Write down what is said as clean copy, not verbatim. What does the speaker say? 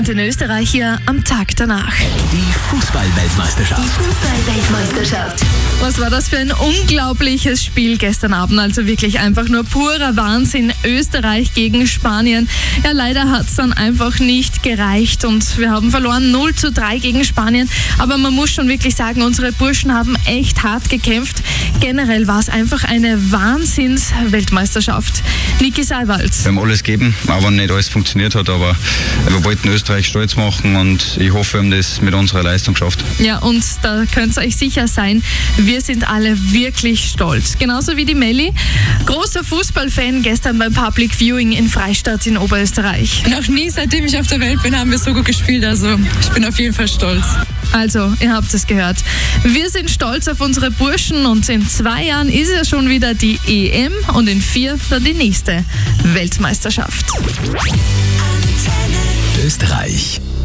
Antenne Österreich hier am Tag danach. Die Fußball-Weltmeisterschaft. Was war das für ein unglaubliches Spiel gestern Abend? Also wirklich einfach nur purer Wahnsinn. Österreich gegen Spanien. Ja, leider hat es dann einfach nicht gereicht und wir haben verloren 0:3 gegen Spanien. Aber man muss schon wirklich sagen, unsere Burschen haben echt hart gekämpft. Generell war es einfach eine Wahnsinns-Weltmeisterschaft. Niki Seiwald. Wir haben alles gegeben, auch wenn nicht alles funktioniert hat, aber wir wollten Österreich stolz machen und ich hoffe, wir haben das mit unserer Leistung geschafft. Ja, und da könnt ihr euch sicher sein, wir sind alle wirklich stolz. Genauso wie die Melli. Großer Fußballfan gestern beim Public Viewing in Freistadt in Oberösterreich. Noch nie, seitdem ich auf der Welt bin, haben wir so gut gespielt. Also ich bin auf jeden Fall stolz. Also, ihr habt es gehört. Wir sind stolz auf unsere Burschen und in 2 Jahren ist ja schon wieder die EM und in 4 dann die nächste Weltmeisterschaft. Österreich.